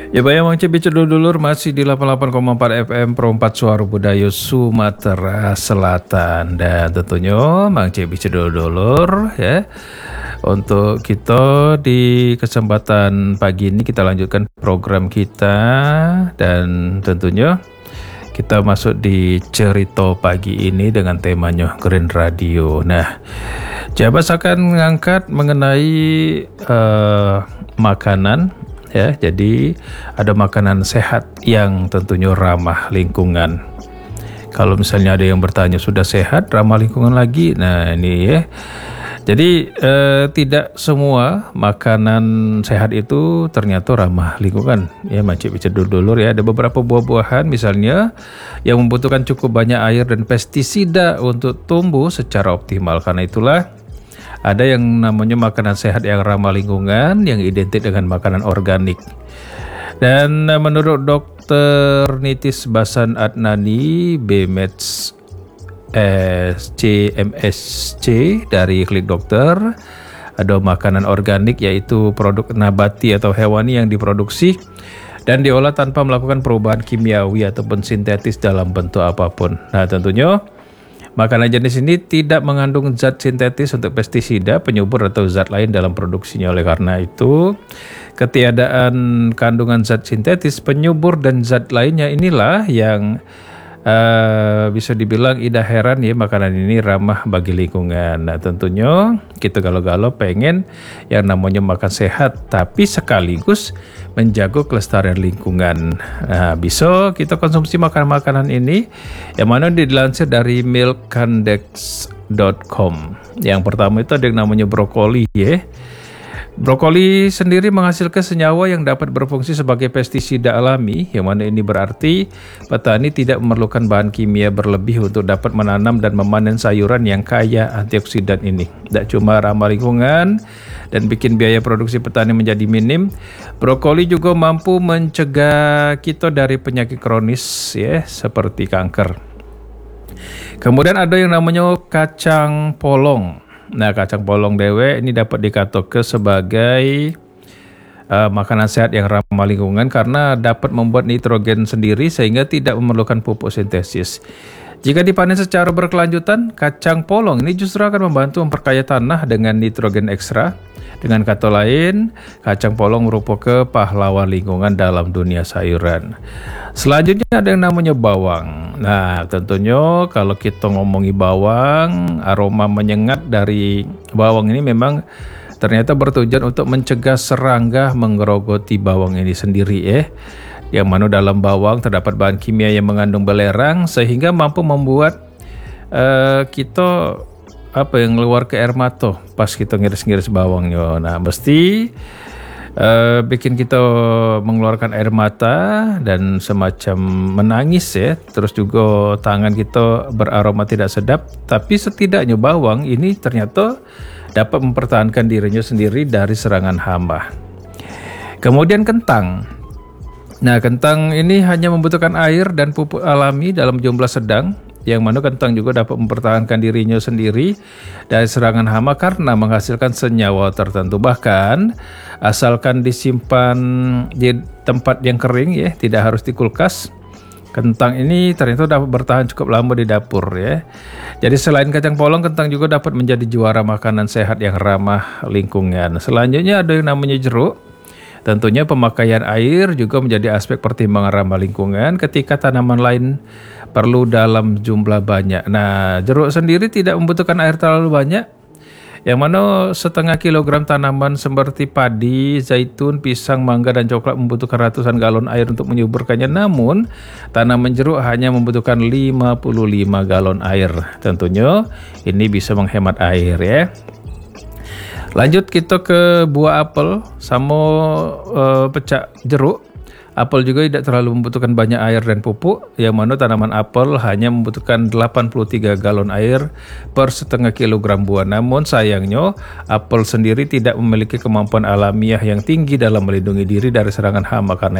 Ya bayang Mang Cepi Cedulur masih di 88,4 FM Perempat Suara Budaya Sumatera Selatan. Dan tentunya Mang Cepi Cedulur ya. Untuk kita di kesempatan pagi ini kita lanjutkan program kita. Dan tentunya kita masuk di cerita pagi ini dengan temanya Green Radio. Nah, Jabas akan mengangkat mengenai makanan ya. Jadi ada makanan sehat yang tentunya ramah lingkungan. Kalau misalnya ada yang bertanya sudah sehat ramah lingkungan lagi, nah ini ya. Jadi tidak semua makanan sehat itu ternyata ramah lingkungan ya. Macam dulur ya, ada beberapa buah-buahan misalnya yang membutuhkan cukup banyak air dan pestisida untuk tumbuh secara optimal. Karena itulah ada yang namanya makanan sehat yang ramah lingkungan yang identik dengan makanan organik. Dan menurut Dr. Nitis Basan Adnani BMeds CMSC dari Klik Dokter, ada makanan organik yaitu produk nabati atau hewani yang diproduksi dan diolah tanpa melakukan perubahan kimiawi ataupun sintetis dalam bentuk apapun. Nah, tentunya makanan jenis ini tidak mengandung zat sintetis untuk pestisida, penyubur atau zat lain dalam produksinya. Oleh karena itu, ketiadaan kandungan zat sintetis, penyubur dan zat lainnya inilah yang bisa dibilang tidak heran ya makanan ini ramah bagi lingkungan. Nah, tentunya kita galau-galau pengen yang namanya makan sehat tapi sekaligus menjaga kelestarian lingkungan. Nah, bisa kita konsumsi makanan-makanan ini yang mana dilansir dari milkcandex.com. Yang pertama itu ada yang namanya brokoli ya. Brokoli sendiri menghasilkan senyawa yang dapat berfungsi sebagai pestisida alami, yang mana ini berarti petani tidak memerlukan bahan kimia berlebih untuk dapat menanam dan memanen sayuran yang kaya antioksidan ini. Tidak cuma ramah lingkungan dan bikin biaya produksi petani menjadi minim, brokoli juga mampu mencegah kita dari penyakit kronis ya, seperti kanker. Kemudian ada yang namanya kacang polong. Nah, kacang polong dewe ini dapat dikatakan sebagai makanan sehat yang ramah lingkungan karena dapat membuat nitrogen sendiri sehingga tidak memerlukan pupuk sintesis. Jika dipanen secara berkelanjutan, kacang polong ini justru akan membantu memperkaya tanah dengan nitrogen ekstra. Dengan kata lain, kacang polong merupakan pahlawan lingkungan dalam dunia sayuran. Selanjutnya ada yang namanya bawang. Nah, tentunya kalau kita ngomongi bawang, aroma menyengat dari bawang ini memang ternyata bertujuan untuk mencegah serangga menggerogoti bawang ini sendiri ya. Yang mana dalam bawang terdapat bahan kimia yang mengandung belerang sehingga mampu membuat kita yang keluar ke air mata pas kita ngiris-ngiris bawangnya. Nah, mesti bikin kita mengeluarkan air mata dan semacam menangis ya. Terus juga tangan kita beraroma tidak sedap. Tapi setidaknya bawang ini ternyata dapat mempertahankan dirinya sendiri dari serangan hama. Kemudian kentang. Nah, kentang ini hanya membutuhkan air dan pupuk alami dalam jumlah sedang, yang mana kentang juga dapat mempertahankan dirinya sendiri dari serangan hama karena menghasilkan senyawa tertentu. Bahkan asalkan disimpan di tempat yang kering ya, tidak harus di kulkas, kentang ini ternyata dapat bertahan cukup lama di dapur ya. Jadi selain kacang polong, kentang juga dapat menjadi juara makanan sehat yang ramah lingkungan. Selanjutnya ada yang namanya jeruk. Tentunya pemakaian air juga menjadi aspek pertimbangan ramah lingkungan ketika tanaman lain perlu dalam jumlah banyak. Nah, jeruk sendiri tidak membutuhkan air terlalu banyak, yang mana setengah kilogram tanaman seperti padi, zaitun, pisang, mangga, dan coklat membutuhkan ratusan galon air untuk menyuburkannya. Namun, tanaman jeruk hanya membutuhkan 55 galon air. Tentunya ini bisa menghemat air ya. Lanjut kita ke buah apel sama pecak jeruk. Apel juga tidak terlalu membutuhkan banyak air dan pupuk, yang mana tanaman apel hanya membutuhkan 83 galon air per setengah kilogram buah. Namun sayangnya, apel sendiri tidak memiliki kemampuan alamiah yang tinggi dalam melindungi diri dari serangan hama. Karena